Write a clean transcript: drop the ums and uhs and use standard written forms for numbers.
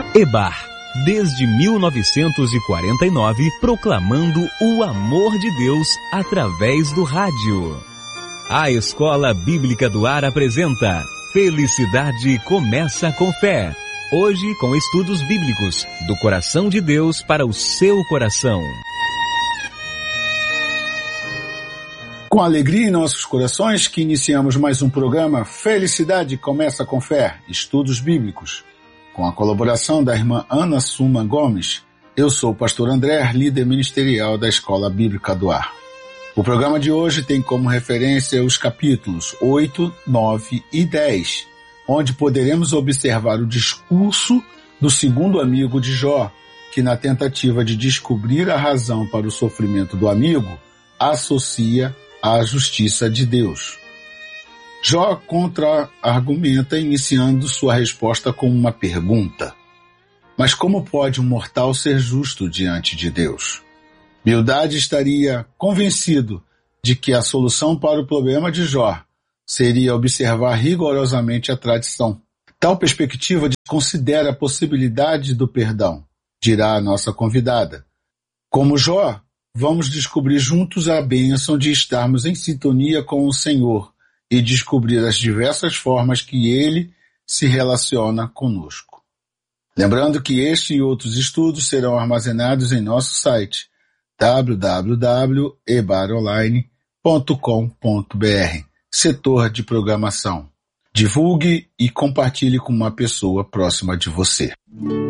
EBAR, desde 1949, proclamando o amor de Deus através do rádio. A Escola Bíblica do Ar apresenta Felicidade Começa com Fé. Hoje com estudos bíblicos, do coração de Deus para o seu coração. Com alegria em nossos corações que iniciamos mais um programa Felicidade Começa com Fé, estudos bíblicos. Com a colaboração da irmã Ana Suma Gomes, eu sou o pastor André, líder ministerial da Escola Bíblica do Ar. O programa de hoje tem como referência os capítulos 8, 9 e 10, onde poderemos observar o discurso do segundo amigo de Jó, que na tentativa de descobrir a razão para o sofrimento do amigo, associa à justiça de Deus. Jó contra-argumenta, iniciando sua resposta com uma pergunta. Mas como pode um mortal ser justo diante de Deus? Bildad estaria convencido de que a solução para o problema de Jó seria observar rigorosamente a tradição. Tal perspectiva considera a possibilidade do perdão, dirá a nossa convidada. Como Jó, vamos descobrir juntos a bênção de estarmos em sintonia com o Senhor e descobrir as diversas formas que Ele se relaciona conosco. Lembrando que este e outros estudos serão armazenados em nosso site www.ebaronline.com.br, setor de programação. Divulgue e compartilhe com uma pessoa próxima de você.